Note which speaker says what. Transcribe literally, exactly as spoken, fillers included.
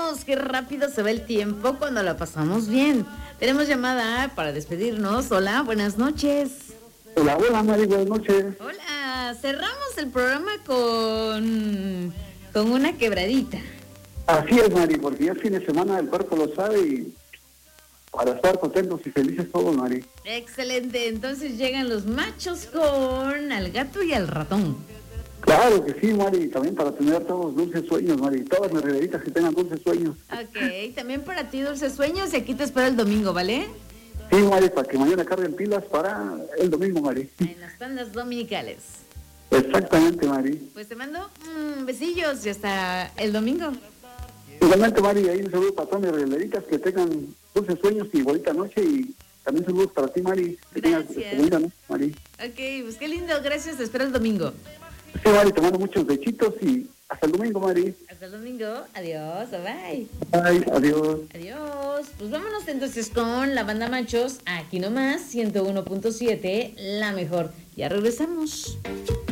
Speaker 1: regresamos. Qué rápido se va el tiempo cuando la pasamos bien. Tenemos llamada para despedirnos. Hola, buenas noches.
Speaker 2: Hola, hola, Mari, buenas noches.
Speaker 1: Hola, cerramos el programa con, con una quebradita.
Speaker 2: Así es, Mari, porque ya es fin de semana, el cuerpo lo sabe y para estar contentos y felices todos, Mari.
Speaker 1: Excelente, entonces llegan los machos con al gato y al ratón.
Speaker 2: Claro que sí, Mari, también para tener todos dulces sueños, Mari, todas mis reveritas que tengan dulces sueños.
Speaker 1: Ok, también para ti dulces sueños y aquí te espero el domingo, ¿vale?
Speaker 2: Sí, Mari, para que mañana carguen pilas para el domingo, Mari.
Speaker 1: En las tandas dominicales.
Speaker 2: Exactamente, Mari.
Speaker 1: Pues te mando mm, besillos y hasta el domingo.
Speaker 2: Igualmente, Mari, ahí un saludo para todas mis reveritas que tengan dulces sueños y bonita noche y también saludos para ti, Mari. Que
Speaker 1: Gracias.
Speaker 2: tengas bonita noche, Mari.
Speaker 1: Ok, pues qué lindo, gracias, te espero el domingo.
Speaker 2: Sí, Mari, te mando muchos bechitos y hasta el domingo, Mari.
Speaker 1: Hasta el domingo, adiós, bye.
Speaker 2: Bye, adiós.
Speaker 1: Adiós. Pues vámonos entonces con la banda Machos, aquí nomás, ciento uno punto siete, la mejor. Ya regresamos.